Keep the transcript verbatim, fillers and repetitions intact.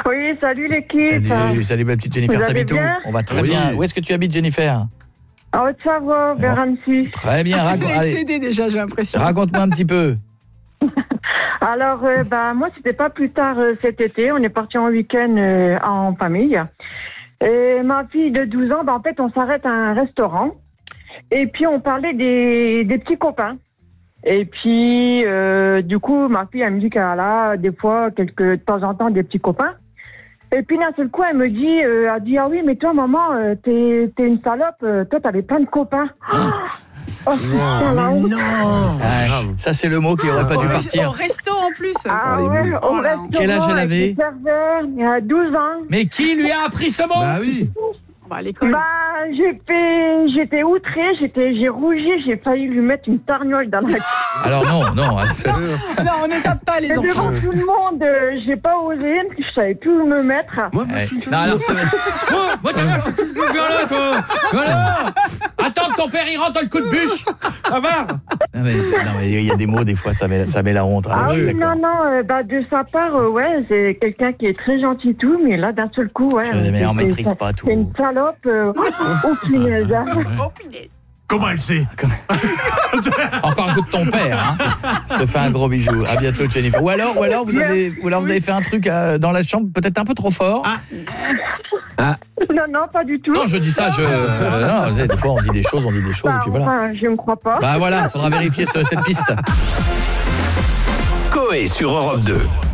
Oui, salut l'équipe. Salut, salut ma petite Jennifer, t'habites où? On va très oui. bien. Où est-ce que tu habites, Jennifer? En Haute-Savoie, vers Annecy. Très bien, raconte. Excédé déjà, j'ai l'impression. Raconte-moi un petit peu. Alors, euh, bah, moi, c'était pas plus tard euh, cet été. On est parti en week-end euh, en famille. Et ma fille de douze ans, bah, en fait, on s'arrête à un restaurant. Et puis, on parlait des, des petits copains. Et puis, euh, du coup, ma fille, elle me dit qu'elle a des fois, quelques, de temps en temps, des petits copains. Et puis, d'un seul coup, elle me dit, euh, elle dit, ah oui, mais toi, maman, euh, t'es, t'es une salope. Euh, toi, t'avais plein de copains. Hein Oh, putain, la honte. Ah, ça, c'est le mot qui aurait pas dû Au partir. resto en plus. Ah ouais, au Oh là. restaurant. Quel âge elle avec avait le serveur, il y a douze ans. Mais qui lui a appris ce mot? Bah oui. Bah, à l'école. Bah, j'ai fait, j'étais outrée, j'étais, j'ai rougi, j'ai failli lui mettre une tarniole dans la gueule. Alors non, non. Non, on ne tape pas les Et enfants. devant tout le monde, euh, j'ai pas osé, je savais plus où me mettre. Moi, moi, Ouais. je suis une Non, alors c'est... Oh, moi, t'as l'air- Viens là, toi. Viens là. Attends que ton père, il rentre le coup de bûche. Ça va? Non, mais non, mais il y a des mots, des fois, ça met, ça met la honte. Ah je suis oui, d'accord. non, non, euh, bah, de sa part, euh, ouais, c'est quelqu'un qui est très gentil tout, mais là, d'un seul coup, ouais. Je- mais on c'est- maîtrise c'est- pas tout. C'est une salope, euh, oh, punaise. Oh, punaise. Comment elle sait? Encore un coup de ton père, hein. Je te fais un gros bisou. À bientôt, Jennifer. Ou alors, ou alors, vous avez, ou alors vous avez fait un truc euh, dans la chambre, peut-être un peu trop fort. Ah. Non, non, pas du tout. Non, je dis ça, je... euh, non, vous savez, des fois, on dit des choses, on dit des choses, Bah, et puis voilà. enfin, je ne crois pas. Bah voilà, il faudra vérifier ce- cette piste. Coé sur Europe deux.